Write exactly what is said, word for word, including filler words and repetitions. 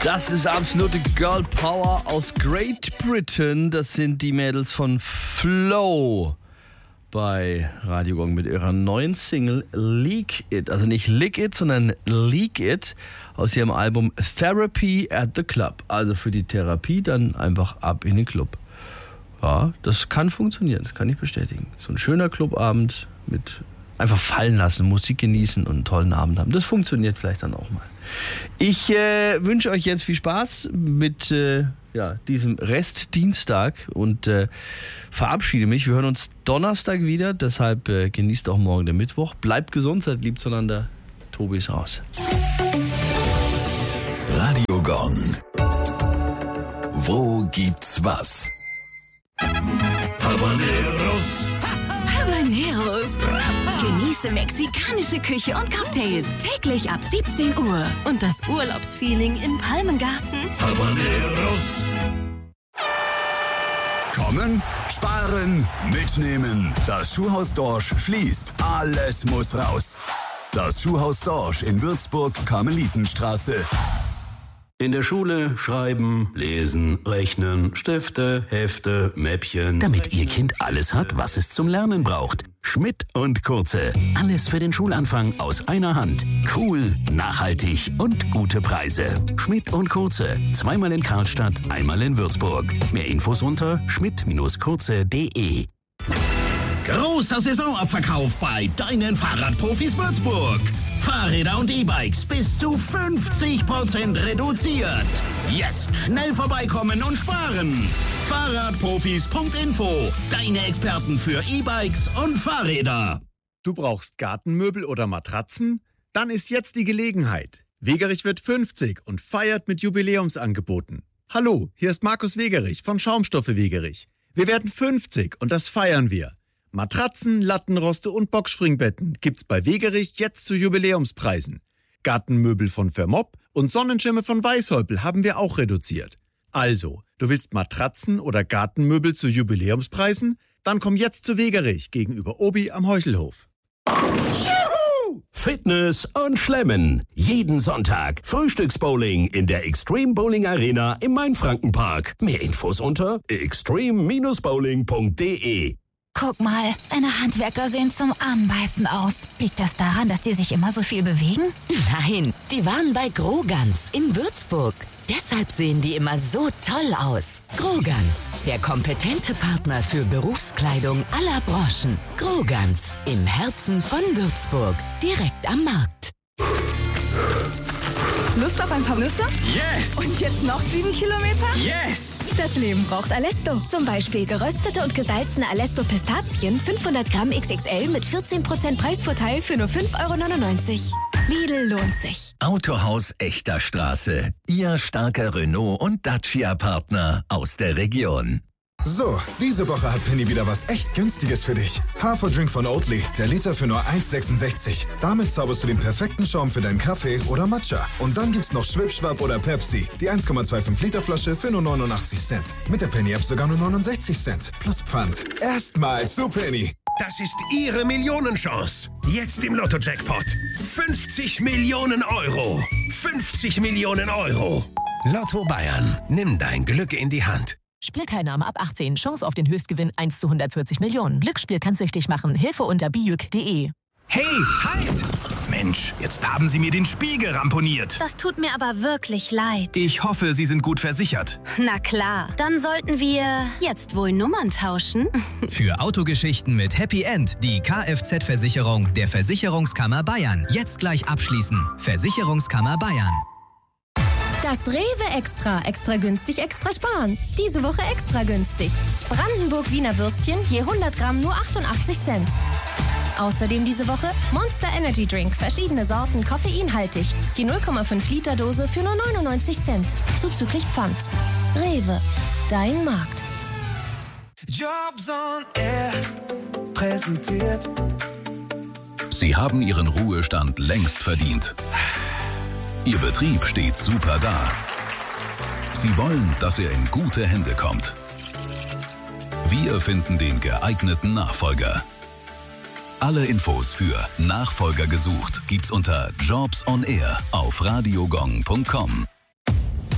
Das ist absolute Girl Power aus Great Britain. Das sind die Mädels von Flow bei Radio Gong mit ihrer neuen Single Leak It. Also nicht Lick It, sondern Leak It aus ihrem Album Therapy at the Club. Also für die Therapie dann einfach ab in den Club. Ja, das kann funktionieren, das kann ich bestätigen. So ein schöner Clubabend mit einfach fallen lassen, Musik genießen und einen tollen Abend haben. Das funktioniert vielleicht dann auch mal. Ich äh, wünsche euch jetzt viel Spaß mit äh, ja, diesem Restdienstag und äh, verabschiede mich. Wir hören uns Donnerstag wieder, deshalb äh, genießt auch morgen den Mittwoch. Bleibt gesund, seid lieb zueinander. Tobi ist raus. Radio Gong. Wo gibt's was? Habaneros. Habaneros. Genieße mexikanische Küche und Cocktails täglich ab siebzehn Uhr. Und das Urlaubsfeeling im Palmengarten. Habaneros. Kommen, sparen, mitnehmen. Das Schuhhaus Dorsch schließt. Alles muss raus. Das Schuhhaus Dorsch in Würzburg, Karmelitenstraße. In der Schule schreiben, lesen, rechnen, Stifte, Hefte, Mäppchen. Damit Ihr Kind alles hat, was es zum Lernen braucht. Schmidt und Kurze. Alles für den Schulanfang aus einer Hand. Cool, nachhaltig und gute Preise. Schmidt und Kurze. Zweimal in Karlstadt, einmal in Würzburg. Mehr Infos unter schmidt kurze punkt de. Großer Saisonabverkauf bei deinen Fahrradprofis Würzburg. Fahrräder und E-Bikes bis zu fünfzig Prozent reduziert. Jetzt schnell vorbeikommen und sparen. Fahrradprofis punkt info. Deine Experten für E-Bikes und Fahrräder. Du brauchst Gartenmöbel oder Matratzen? Dann ist jetzt die Gelegenheit. Wegerich wird fünfzig und feiert mit Jubiläumsangeboten. Hallo, hier ist Markus Wegerich von Schaumstoffe Wegerich. Wir werden fünfzig und das feiern wir. Matratzen, Lattenroste und Boxspringbetten gibt's bei Wegerich jetzt zu Jubiläumspreisen. Gartenmöbel von Vermopp und Sonnenschirme von Weißhäupl haben wir auch reduziert. Also, du willst Matratzen oder Gartenmöbel zu Jubiläumspreisen? Dann komm jetzt zu Wegerich gegenüber Obi am Heuchelhof. Juhu! Fitness und Schlemmen. Jeden Sonntag Frühstücksbowling in der Extreme Bowling Arena im Mainfrankenpark. Mehr Infos unter extreme bowling punkt de. Guck mal, deine Handwerker sehen zum Anbeißen aus. Liegt das daran, dass die sich immer so viel bewegen? Nein, die waren bei Grogans in Würzburg. Deshalb sehen die immer so toll aus. Grogans, der kompetente Partner für Berufskleidung aller Branchen. Grogans, im Herzen von Würzburg, direkt am Markt. Lust auf ein paar Nüsse? Yes! Und jetzt noch sieben Kilometer? Yes! Das Leben braucht Alesto. Zum Beispiel geröstete und gesalzene Alesto-Pistazien, fünfhundert Gramm X X L mit vierzehn Prozent Preisvorteil für nur fünf Euro neunundneunzig. Lidl lohnt sich. Autohaus Echter Straße. Ihr starker Renault- und Dacia-Partner aus der Region. So, diese Woche hat Penny wieder was echt Günstiges für dich. Haferdrink von Oatly, der Liter für nur eins sechsundsechzig. Damit zauberst du den perfekten Schaum für deinen Kaffee oder Matcha. Und dann gibt's noch Schwipschwap oder Pepsi, die eins Komma fünfundzwanzig Liter Flasche für nur neunundachtzig Cent. Mit der Penny-App sogar nur neunundsechzig Cent. Plus Pfand. Erstmal zu Penny. Das ist Ihre Millionenchance. Jetzt im Lotto-Jackpot. fünfzig Millionen Euro. fünfzig Millionen Euro. Lotto Bayern. Nimm dein Glück in die Hand. Spielteilnahme ab achtzehn. Chance auf den Höchstgewinn eins zu hundertvierzig Millionen. Glücksspiel kann süchtig machen. Hilfe unter bijuk punkt de. Hey, halt! Mensch, jetzt haben Sie mir den Spiegel ramponiert. Das tut mir aber wirklich leid. Ich hoffe, Sie sind gut versichert. Na klar, dann sollten wir jetzt wohl Nummern tauschen. Für Autogeschichten mit Happy End die Kfz-Versicherung der Versicherungskammer Bayern. Jetzt gleich abschließen. Versicherungskammer Bayern. Das Rewe Extra. Extra günstig, extra sparen. Diese Woche extra günstig. Brandenburg Wiener Würstchen je hundert Gramm nur achtundachtzig Cent. Außerdem diese Woche Monster Energy Drink. Verschiedene Sorten, koffeinhaltig. Die null Komma fünf Liter Dose für nur neunundneunzig Cent. Zuzüglich Pfand. Rewe. Dein Markt. Jobs on Air präsentiert. Sie haben Ihren Ruhestand längst verdient. Ihr Betrieb steht super da. Sie wollen, dass er in gute Hände kommt. Wir finden den geeigneten Nachfolger. Alle Infos für Nachfolger gesucht gibt's unter Jobs on Air auf radiogong punkt com.